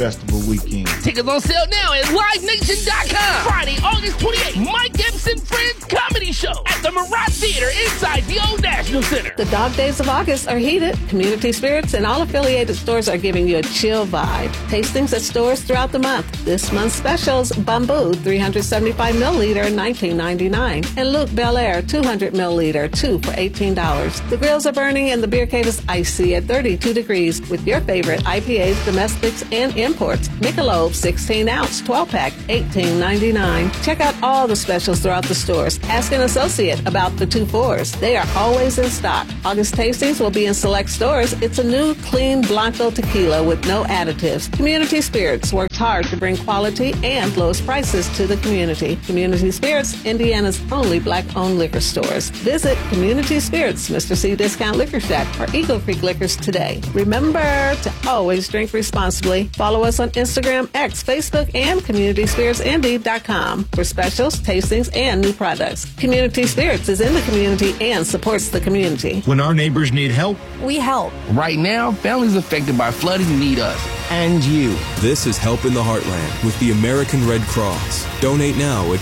Festival weekend. Tickets on sale now at LiveNation.com. Friday, August 28th, Mike Epps and Friends Comedy Show at the Murat Theater inside the Old National Center. The dog days of August are heated. Community Spirits and all affiliated stores are giving you a chill vibe. Tastings at stores throughout the month. This month's specials, Bamboo 375 milliliter, $19.99. And Luke Bel Air 200 milliliter, 2 for $18. The grills are burning and the beer cave is icy at 32 degrees with your favorite IPAs, domestics, and imports. Michelob 16 ounce 12 pack, $18.99. Check out all the specials throughout the stores. Ask an associate about the 2 4s. They are always in stock. August tastings will be in select stores. It's a new clean Blanco tequila with no additives. Community Spirits works hard to bring quality and lowest prices to the community. Community Spirits, Indiana's only black-owned liquor stores. Visit Community Spirits, Mr. C Discount Liquor Shack, or Eagle Creek Liquors today. Remember to always drink responsibly. Follow us on Instagram, X, Facebook, and CommunitySpiritsIndy.com for specials, tastings, and new products. Community Spirits is in the community and supports the community. When our neighbors need help, we help. Right now, families affected by flooding need us. And you. This is Help in the Heartland with the American Red Cross. Donate now at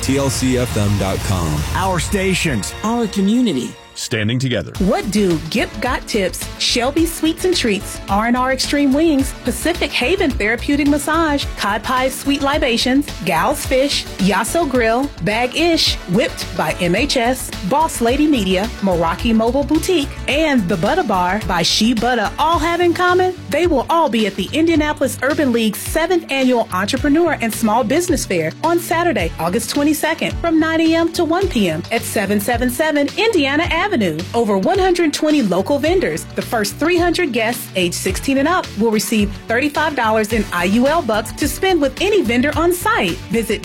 WTLCFM.com. Our stations. Our community. Standing together. What do Gip Got Tips, Shelby Sweets and Treats, R&R Extreme Wings, Pacific Haven Therapeutic Massage, Cod Pie Sweet Libations, Gal's Fish, Yasso Grill, Bag-ish, Whipped by MHS, Boss Lady Media, Meraki Mobile Boutique, and The Butter Bar by She Butter all have in common? They will all be at the Indianapolis Urban League's 7th Annual Entrepreneur and Small Business Fair on Saturday, August 22nd from 9 a.m. to 1 p.m. at 777 Indiana Avenue. Over 120 local vendors. The first 300 guests aged 16 and up will receive $35 in IUL bucks to spend with any vendor on site. Visit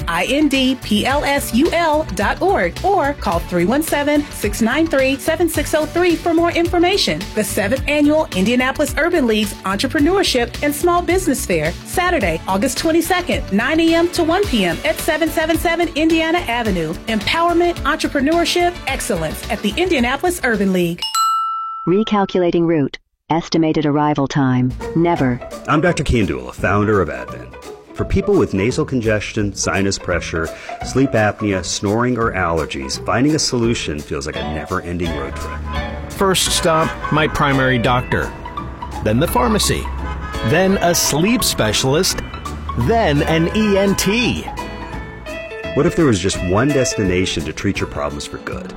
indplsul.org or call 317-693-7603 for more information. The 7th Annual Indianapolis Urban League's Entrepreneurship and Small Business Fair, Saturday, August 22nd, 9 a.m. to 1 p.m. at 777 Indiana Avenue. Empowerment, entrepreneurship, excellence at the Indianapolis Urban League. Recalculating route. Estimated arrival time. Never. I'm Dr. Kendall, founder of Advent. For people with nasal congestion, sinus pressure, sleep apnea, snoring, or allergies, finding a solution feels like a never-ending road trip. First stop, my primary doctor. Then the pharmacy. Then a sleep specialist. Then an ENT. What if there was just one destination to treat your problems for good?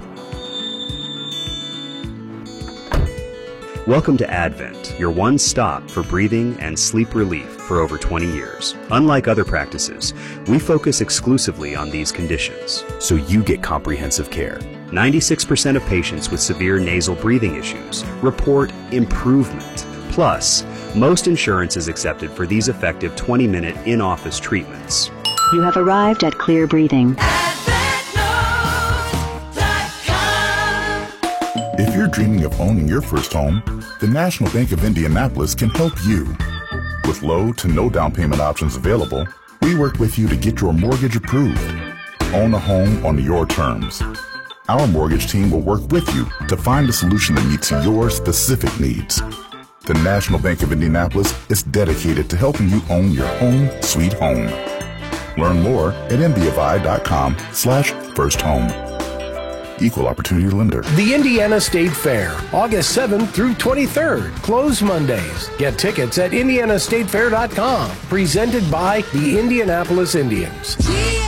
Welcome to Advent, your one stop for breathing and sleep relief for over 20 years. Unlike other practices, we focus exclusively on these conditions, so you get comprehensive care. 96% of patients with severe nasal breathing issues report improvement. Plus, most insurance is accepted for these effective 20-minute in-office treatments. You have arrived at Clear Breathing. If you're dreaming of owning your first home, the National Bank of Indianapolis can help you. With low to no down payment options available, we work with you to get your mortgage approved. Own a home on your terms. Our mortgage team will work with you to find a solution that meets your specific needs. The National Bank of Indianapolis is dedicated to helping you own your home sweet home. Learn more at mbafi.com/firsthome. Equal Opportunity Lender. The Indiana State Fair, August 7th through 23rd. Closed Mondays. Get tickets at indianastatefair.com. Presented by the Indianapolis Indians.